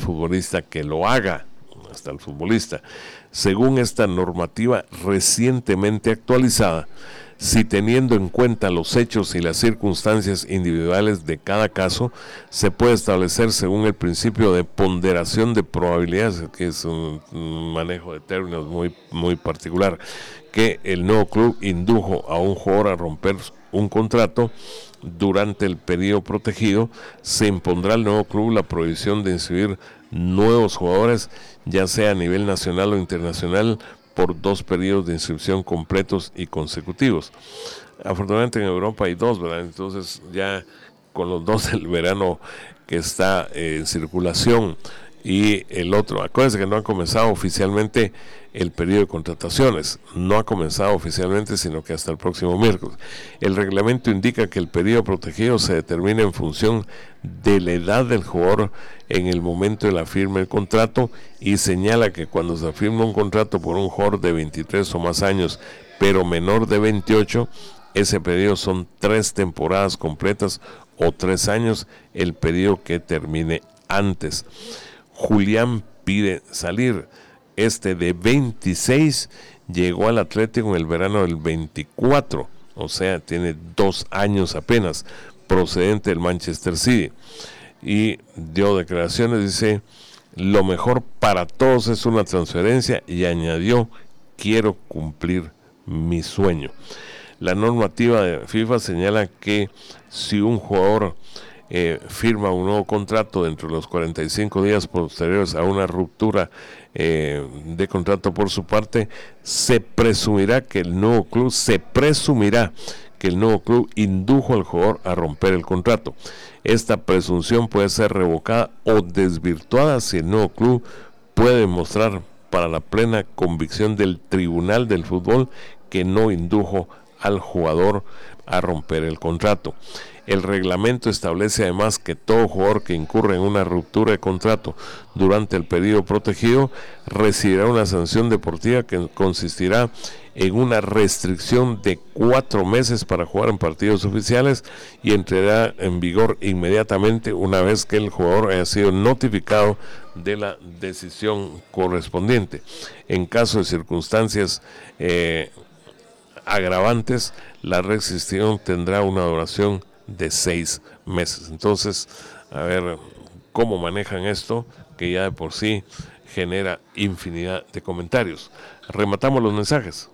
futbolista que lo haga, hasta el futbolista. Según esta normativa recientemente actualizada, si teniendo en cuenta los hechos y las circunstancias individuales de cada caso, se puede establecer según el principio de ponderación de probabilidades, que es un manejo de términos muy particular, que el nuevo club indujo a un jugador a romper un contrato durante el periodo protegido, se impondrá al nuevo club la prohibición de inscribir nuevos jugadores, ya sea a nivel nacional o internacional, por 2 periodos de inscripción completos y consecutivos. Afortunadamente en Europa hay 2, ¿verdad? Entonces ya con los 2 del verano que está en circulación y el otro, acuérdense que no ha comenzado oficialmente el periodo de contrataciones, no ha comenzado oficialmente sino que hasta el próximo miércoles. El reglamento indica que el periodo protegido se determina en función de la edad del jugador en el momento de la firma del contrato y señala que cuando se firma un contrato por un jugador de 23 o más años pero menor de 28, ese periodo son 3 temporadas completas o 3 años, el periodo que termine antes. Julián pide salir. Este de 26 llegó al Atlético en el verano del 24, o sea, tiene 2 años apenas, procedente del Manchester City. Y dio declaraciones, dice, lo mejor para todos es una transferencia, y añadió, quiero cumplir mi sueño. La normativa de FIFA señala que si un jugador firma un nuevo contrato dentro de los 45 días posteriores a una ruptura de contrato por su parte, se presumirá que el nuevo club indujo al jugador a romper el contrato. Esta presunción puede ser revocada o desvirtuada si el nuevo club puede demostrar para la plena convicción del Tribunal del Fútbol que no indujo al jugador a romper el contrato. El reglamento establece además que todo jugador que incurre en una ruptura de contrato durante el periodo protegido recibirá una sanción deportiva que consistirá en una restricción de 4 meses para jugar en partidos oficiales y entrará en vigor inmediatamente una vez que el jugador haya sido notificado de la decisión correspondiente. En caso de circunstancias agravantes, la restricción tendrá una duración de 6 meses. Entonces, a ver cómo manejan esto, que ya de por sí genera infinidad de comentarios. Rematamos los mensajes.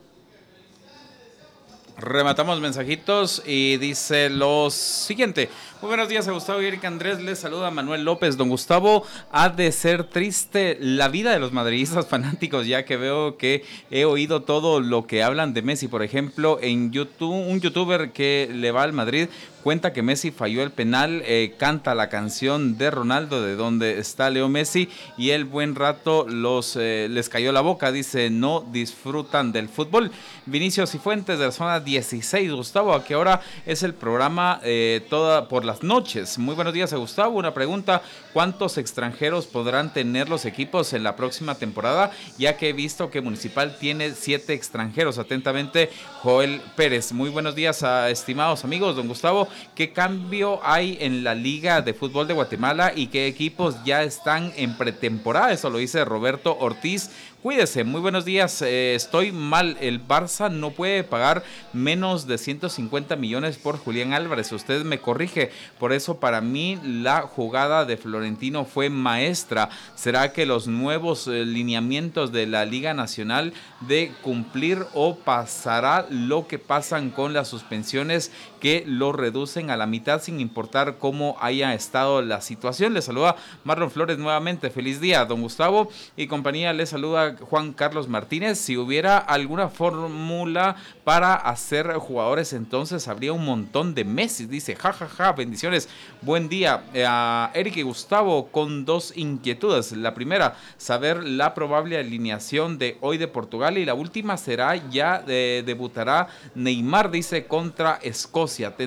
Rematamos mensajitos y dice lo siguiente. Muy buenos días a Gustavo y Erika Andrés, les saluda Manuel López. Don Gustavo, ha de ser triste la vida de los madridistas fanáticos, ya que veo que he oído todo lo que hablan de Messi. Por ejemplo, en YouTube, un youtuber que le va al Madrid cuenta que Messi falló el penal, canta la canción de Ronaldo, de donde está Leo Messi, y el buen rato les cayó la boca, dice, no disfrutan del fútbol. Vinicius y Fuentes de la zona 16, Gustavo, ¿a qué hora es el programa? Toda por las noches. Muy buenos días a Gustavo, una pregunta, ¿cuántos extranjeros podrán tener los equipos en la próxima temporada? Ya que he visto que Municipal tiene 7 extranjeros. Atentamente, Joel Pérez. Muy buenos días a estimados amigos. Don Gustavo, ¿qué cambio hay en la Liga de Fútbol de Guatemala y qué equipos ya están en pretemporada? Eso lo dice Roberto Ortiz. Cuídese, muy buenos días, estoy mal, el Barça no puede pagar menos de 150 millones por Julián Álvarez, usted me corrige, por eso para mí la jugada de Florentino fue maestra. ¿Será que los nuevos lineamientos de la Liga Nacional de cumplir o pasará lo que pasan con las suspensiones que lo reducen a la mitad sin importar cómo haya estado la situación? Le saluda Marlon Flores nuevamente, feliz día, don Gustavo y compañía, le saluda Juan Carlos Martínez. Si hubiera alguna fórmula para hacer jugadores, entonces habría un montón de Messi, dice, jajaja, bendiciones, buen día. Eric y Gustavo con 2 inquietudes. La primera, saber la probable alineación de hoy de Portugal, y la última será, ya debutará Neymar, dice, contra Escocia. Atentamente,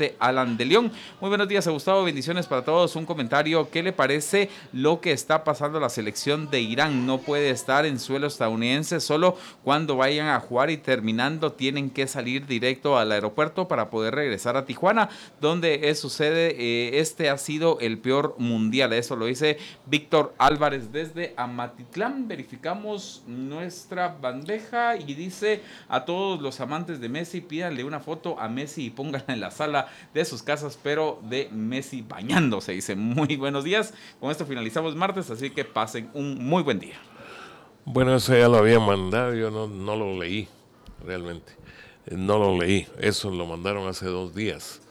siguiente Alan de León. Muy buenos días, Gustavo, bendiciones para todos. Un comentario, ¿qué le parece lo que está pasando a la selección de Irán? No puede estar en suelo estadounidense, solo cuando vayan a jugar y terminando tienen que salir directo al aeropuerto para poder regresar a Tijuana, donde sucede. Este ha sido el peor mundial. Eso lo dice Víctor Álvarez desde Amatitlán. Verificamos nuestra bandeja y dice: a todos los amantes de Messi, pídanle una foto a Messi y pónganla en la sala de sus casas, pero de Messi bañándose. Dice: muy buenos días. Con esto finalizamos martes, así que pasen un muy buen día. Bueno, eso ya lo había mandado, yo no lo leí, realmente. No lo leí, eso lo mandaron hace 2 días.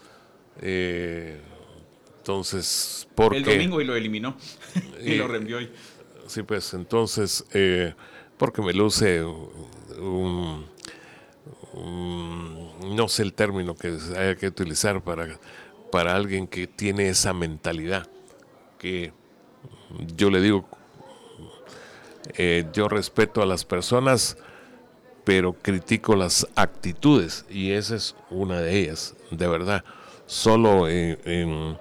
Entonces, ¿por qué? El domingo y lo eliminó y lo reenvió hoy. Sí, pues entonces, porque me luce no sé el término que haya que utilizar para alguien que tiene esa mentalidad, que yo le digo, yo respeto a las personas, pero critico las actitudes, y esa es una de ellas, de verdad. Solo en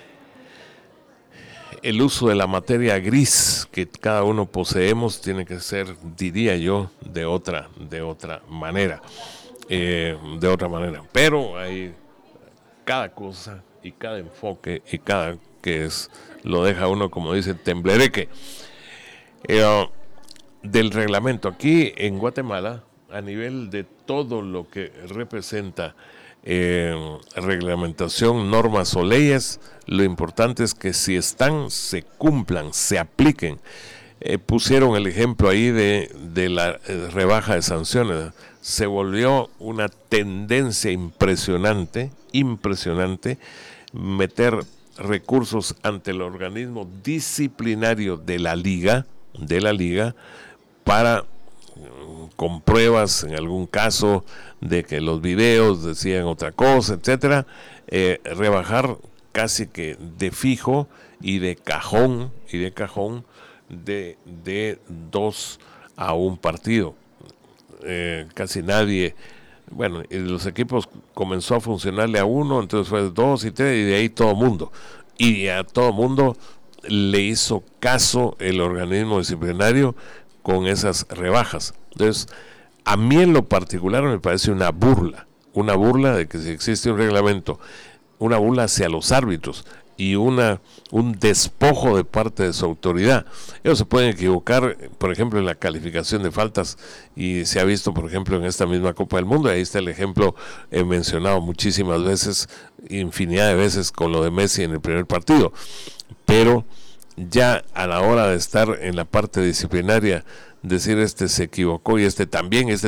el uso de la materia gris que cada uno poseemos tiene que ser, diría yo, de otra manera. Pero hay cada cosa y cada enfoque y cada que lo deja uno, como dice, temblereque. Del reglamento aquí en Guatemala, a nivel de todo lo que representa reglamentación, normas o leyes, lo importante es que si están, se cumplan, se apliquen. Pusieron el ejemplo ahí de la rebaja de sanciones. Se volvió una tendencia impresionante meter recursos ante el organismo disciplinario de la liga para, con pruebas en algún caso de que los videos decían otra cosa, etcétera, rebajar casi que de fijo y de cajón de 2 a 1 partido. Casi nadie, bueno, los equipos comenzó a funcionarle a 1, entonces fue 2 y 3, y de ahí todo mundo. Y a todo mundo le hizo caso el organismo disciplinario con esas rebajas. Entonces, a mí en lo particular me parece una burla de que si existe un reglamento, una burla hacia los árbitros y un despojo de parte de su autoridad. Ellos se pueden equivocar, por ejemplo, en la calificación de faltas, y se ha visto, por ejemplo, en esta misma Copa del Mundo. Ahí está el ejemplo mencionado muchísimas veces, infinidad de veces, con lo de Messi en el primer partido. Pero ya a la hora de estar en la parte disciplinaria, decir este se equivocó y este también, y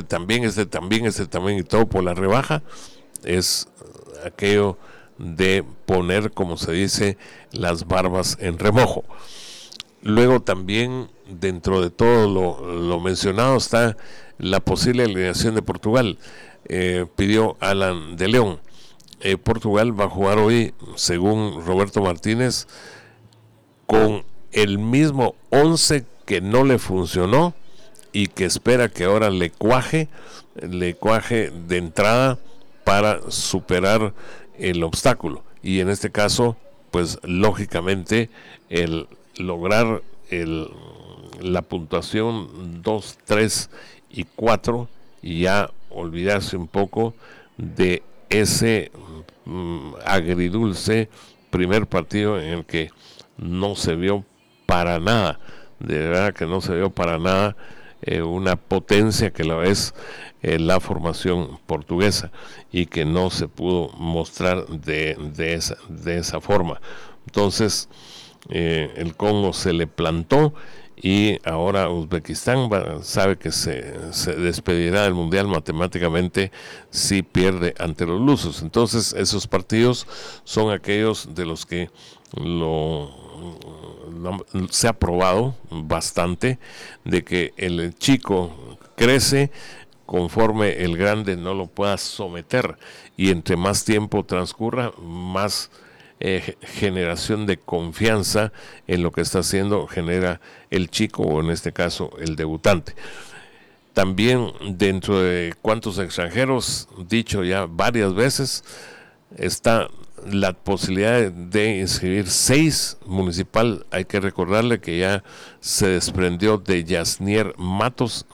todo por la rebaja, es aquello de poner, como se dice, las barbas en remojo. Luego también, dentro de todo lo mencionado, está la posible alineación de Portugal. Pidió Alan de León. Portugal va a jugar hoy, según Roberto Martínez, con el mismo 11 que no le funcionó y que espera que ahora le cuaje de entrada para superar el obstáculo. Y en este caso, pues lógicamente, el lograr la puntuación 2, 3 y 4, y ya olvidarse un poco de ese agridulce primer partido en el que no se vio para nada, de verdad que no se vio para nada una potencia que lo es la formación portuguesa, y que no se pudo mostrar de esa forma. Entonces el Congo se le plantó, y ahora Uzbekistán sabe que se despedirá del Mundial matemáticamente si pierde ante los lusos. Entonces esos partidos son aquellos de los que se ha probado bastante de que el chico crece conforme el grande no lo pueda someter, y entre más tiempo transcurra, más generación de confianza en lo que está haciendo genera el chico, o en este caso el debutante. También, dentro de cuántos extranjeros, dicho ya varias veces, está la posibilidad de inscribir 6. Municipal, hay que recordarle que ya se desprendió de Yasnier Matos,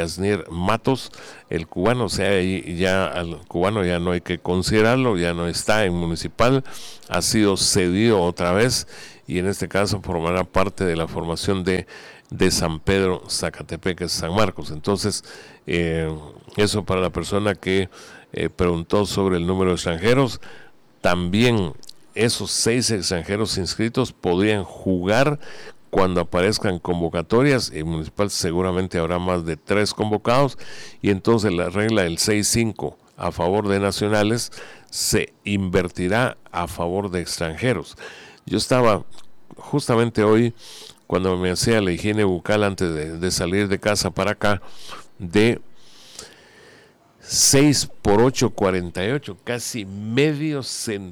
el cubano, o sea, ya al cubano ya no hay que considerarlo, ya no está en Municipal, ha sido cedido otra vez y en este caso formará parte de la formación de San Pedro, Zacatepec, San Marcos. Entonces, eso para la persona que preguntó sobre el número de extranjeros. También esos 6 extranjeros inscritos podrían jugar cuando aparezcan convocatorias. En Municipal seguramente habrá más de 3 convocados y entonces la regla del 6-5 a favor de nacionales se invertirá a favor de extranjeros. Yo estaba justamente hoy, cuando me hacía la higiene bucal antes de salir de casa para acá, de 6 por 8, 48, casi medio 6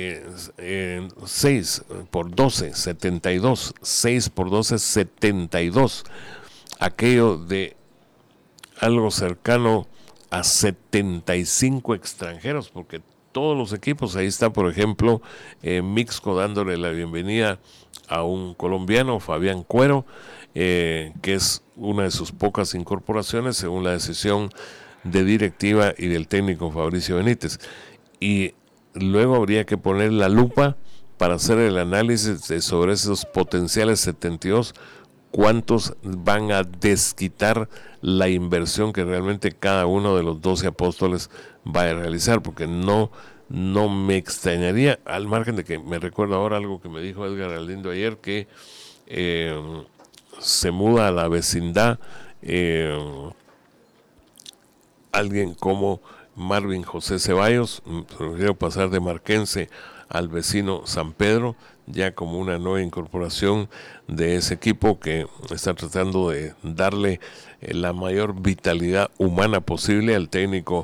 por 12, 72, 6 por 12, 72, aquello de algo cercano a 75 extranjeros, porque todos los equipos, ahí está por ejemplo Mixco dándole la bienvenida a un colombiano, Fabián Cuero, que es una de sus pocas incorporaciones según la decisión de directiva y del técnico Fabricio Benítez. Y luego habría que poner la lupa para hacer el análisis sobre esos potenciales 72, cuántos van a desquitar la inversión que realmente cada uno de los 12 apóstoles va a realizar, porque no me extrañaría, al margen de que me recuerdo ahora algo que me dijo Edgar Galindo ayer, que se muda a la vecindad alguien como Marvin José Ceballos, prefiero pasar de Marquense al vecino San Pedro, ya como una nueva incorporación de ese equipo que está tratando de darle la mayor vitalidad humana posible al técnico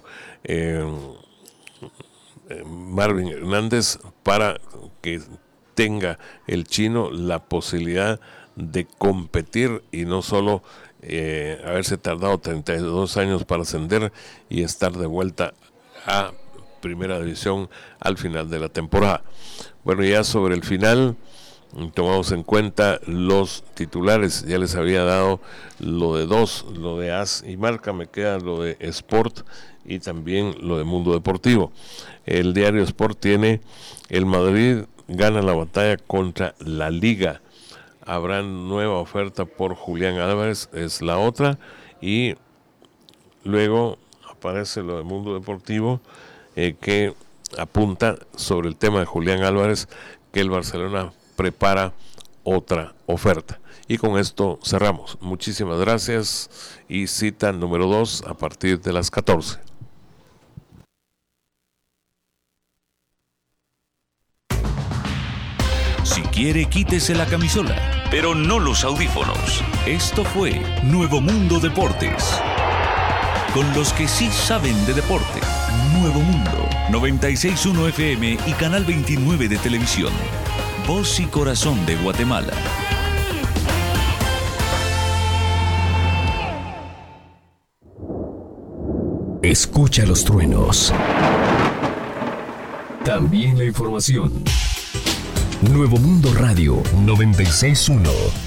Marvin Hernández, para que tenga el chino la posibilidad de competir y no solo haberse tardado 32 años para ascender y estar de vuelta a Primera División al final de la temporada. Bueno, ya sobre el final tomamos en cuenta los titulares. Ya les había dado lo de 2, lo de AS y Marca, me queda lo de Sport y también lo de Mundo Deportivo. El diario Sport tiene: el Madrid gana la batalla contra la Liga. Habrá nueva oferta por Julián Álvarez, es la otra. Y luego aparece lo del Mundo Deportivo, que apunta sobre el tema de Julián Álvarez, que el Barcelona prepara otra oferta. Y con esto cerramos. Muchísimas gracias y cita número 2 a partir de las 14. Si quiere, quítese la camisola, pero no los audífonos. Esto fue Nuevo Mundo Deportes, con los que sí saben de deporte. Nuevo Mundo, 96.1 FM y Canal 29 de televisión. Voz y corazón de Guatemala. Escucha los truenos. También la información. Nuevo Mundo Radio 96.1.